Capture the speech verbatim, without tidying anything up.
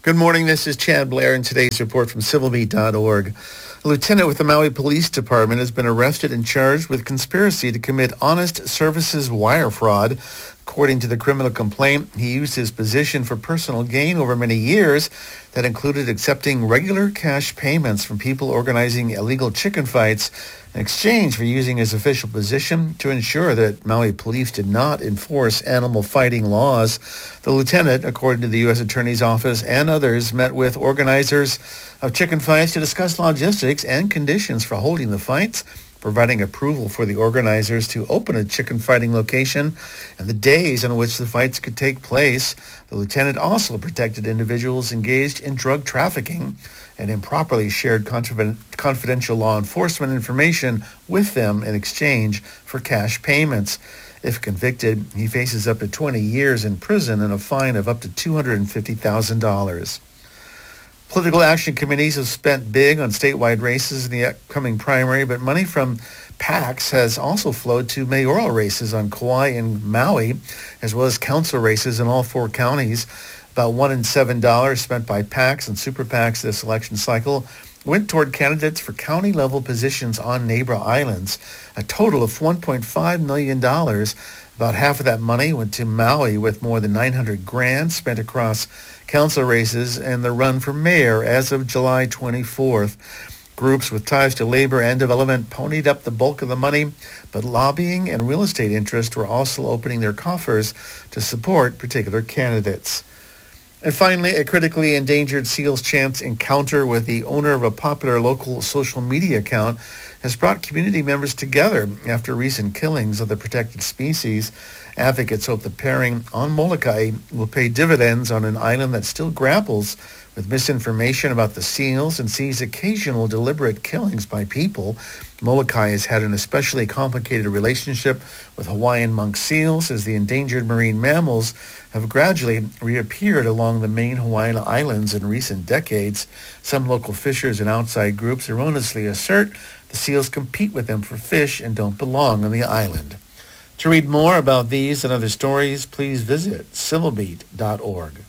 Good morning. This is Chad Blair in today's report from civil beat dot org. A lieutenant with the Maui Police Department has been arrested and charged with conspiracy to commit honest services wire fraud. According to the criminal complaint, he used his position for personal gain over many years that included accepting regular cash payments from people organizing illegal chicken fights in exchange for using his official position to ensure that Maui police did not enforce animal fighting laws. The lieutenant, according to the U S Attorney's Office and others, met with organizers of chicken fights to discuss logistics and conditions for holding the fights, providing approval for the organizers to open a chicken fighting location and the days on which the fights could take place. The lieutenant also protected individuals engaged in drug trafficking and improperly shared confidential law enforcement information with them in exchange for cash payments. If convicted, he faces up to twenty years in prison and a fine of up to two hundred fifty thousand dollars. Political action committees have spent big on statewide races in the upcoming primary, but money from PACs has also flowed to mayoral races on Kauai and Maui, as well as council races in all four counties. About one in seven dollars spent by PACs and super PACs this election cycle went toward candidates for county-level positions on neighbor islands. A total of one point five million dollars. About half of that money went to Maui, with more than nine hundred grand spent across council races and the run for mayor as of July twenty-fourth. Groups with ties to labor and development ponied up the bulk of the money, but lobbying and real estate interests were also opening their coffers to support particular candidates. And finally, a critically endangered seal's chance encounter with the owner of a popular local social media account has brought community members together after recent killings of the protected species. Advocates hope the pairing on Molokai will pay dividends on an island that still grapples with misinformation about the seals and sees occasional deliberate killings by people. Molokai has had an especially complicated relationship with Hawaiian monk seals, as the endangered marine mammals have gradually reappeared along the main Hawaiian islands in recent decades. Some local fishers and outside groups erroneously assert the seals compete with them for fish and don't belong on the island. To read more about these and other stories, please visit civil beat dot org.